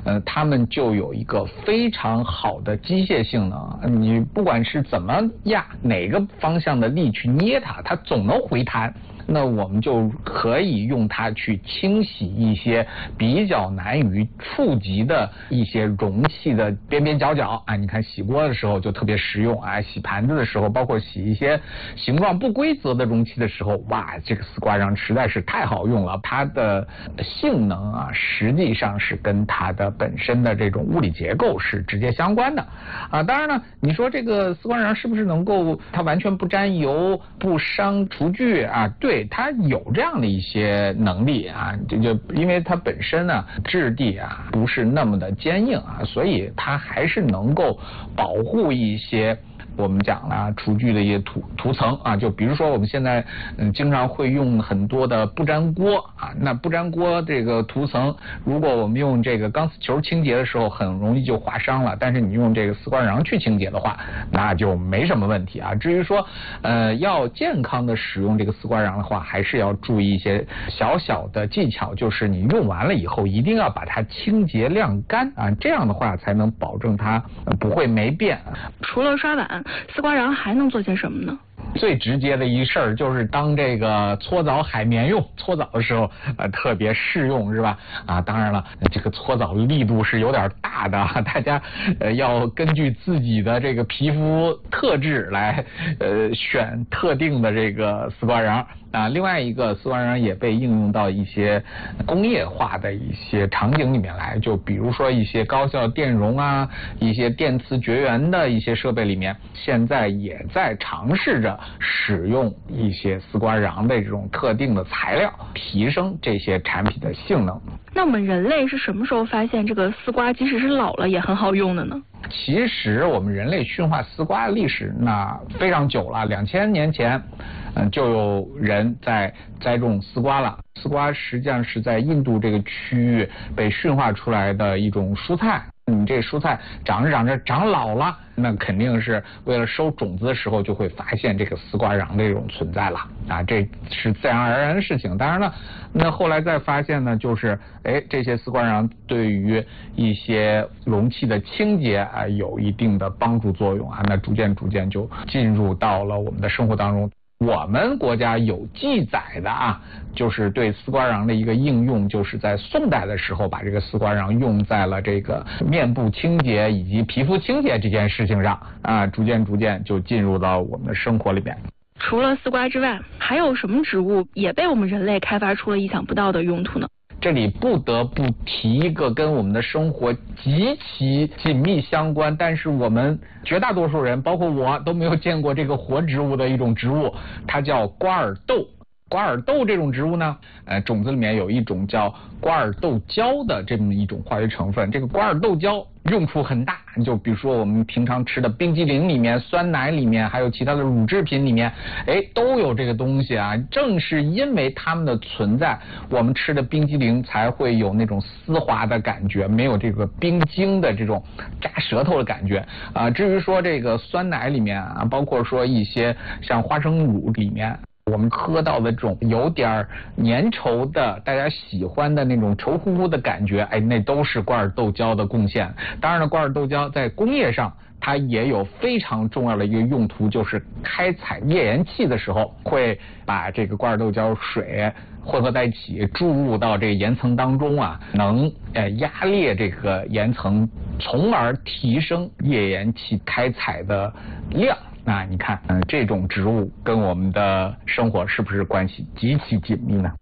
它们就有一个非常好的机械性能，你不管是怎么压哪个方向的力去捏它，它总能回弹。那我们就可以用它去清洗一些比较难于触及的一些容器的边边角角啊。你看洗锅的时候就特别实用啊，洗盘子的时候，包括洗一些形状不规则的容器的时候，哇，这个丝瓜瓤实在是太好用了。它的性能啊，实际上是跟它的本身的这种物理结构是直接相关的啊。当然呢，你说这个丝瓜瓤是不是能够它完全不沾油、不伤厨具啊？对。它有这样的一些能力啊，这就因为它本身呢质地啊不是那么的坚硬啊，所以它还是能够保护一些我们讲啊厨具的一些涂层啊，就比如说我们现在经常会用很多的不粘锅啊，那不粘锅这个涂层，如果我们用这个钢丝球清洁的时候，很容易就划伤了，但是你用这个丝瓜瓤去清洁的话，那就没什么问题啊。至于说要健康的使用这个丝瓜瓤的话，还是要注意一些小小的技巧，就是你用完了以后一定要把它清洁晾干啊，这样的话才能保证它不会霉变。 除了刷碗，丝瓜瓤还能做些什么呢？ 最直接的一事儿就是当这个搓澡海绵用，搓澡的时候特别适用，是吧？啊，当然了，这个搓澡力度是有点大的，大家要根据自己的这个皮肤特质来选特定的这个丝瓜瓤啊。另外一个丝瓜瓤也被应用到一些工业化的一些场景里面来，就比如说一些高效电容啊，一些电磁绝缘的一些设备里面，现在也在尝试着使用一些丝瓜瓤的这种特定的材料，提升这些产品的性能。 那我们人类是什么时候发现这个丝瓜即使是老了也很好用的呢？ 其实我们人类驯化丝瓜的历史那非常久了，2000年前就有人在栽种丝瓜了。丝瓜实际上是在印度这个区域被驯化出来的一种蔬菜。你这蔬菜长着长着长老了，那肯定是为了收种子的时候就会发现这个丝瓜瓤这种存在了啊，这是自然而然的事情。当然了，那后来再发现呢，就是这些丝瓜瓤对于一些容器的清洁啊有一定的帮助作用啊，那逐渐就进入到了我们的生活当中。我们国家有记载的啊，就是对丝瓜瓤的一个应用，就是在宋代的时候把这个丝瓜瓤用在了这个面部清洁以及皮肤清洁这件事情上啊，逐渐就进入到我们的生活里边。 除了丝瓜之外，还有什么植物也被我们人类开发出了意想不到的用途呢？ 这里不得不提一个跟我们的生活极其紧密相关，但是我们绝大多数人，包括我，都没有见过这个活植物的一种植物，它叫瓜尔豆。瓜尔豆这种植物呢，种子里面有一种叫瓜尔豆胶的这么一种化学成分。这个瓜尔豆胶用处很大，就比如说我们平常吃的冰激凌里面、酸奶里面，还有其他的乳制品里面，都有这个东西啊。正是因为它们的存在，我们吃的冰激凌才会有那种丝滑的感觉，没有这个冰晶的这种扎舌头的感觉啊。至于说这个酸奶里面啊，包括说一些像花生乳里面，我们喝到的这种有点粘稠的大家喜欢的那种稠乎乎的感觉，那都是瓜尔豆胶的贡献。当然了，瓜尔豆胶在工业上它也有非常重要的一个用途，就是开采页岩气的时候会把这个瓜尔豆胶水混合在一起注入到这个岩层当中啊，能压裂这个岩层，从而提升页岩气开采的量。那你看，这种植物跟我们的生活是不是关系极其紧密呢？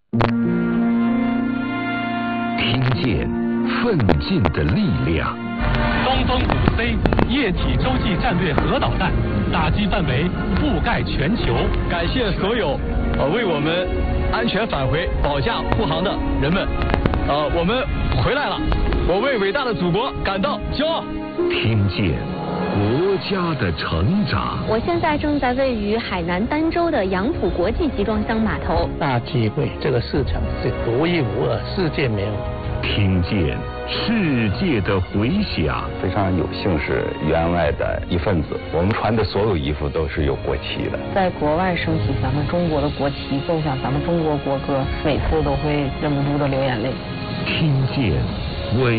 听见奋进的力量。 东风5C 液体洲际战略核导弹打击范围覆盖全球。 感谢所有为我们安全返回保驾护航的人们。我们回来了，我为伟大的祖国感到骄傲。 听见国家的成长。 我现在正在位于海南儋州的杨浦国际集装箱码头。 大机会，这个市场是独一无二，世界没有。 听见世界的回响。 非常有幸是员外的一份子，我们穿的所有衣服都是有国旗的。 在国外升起咱们中国的国旗，奏响咱们中国国歌，每次都会忍不住的流眼泪。 听见为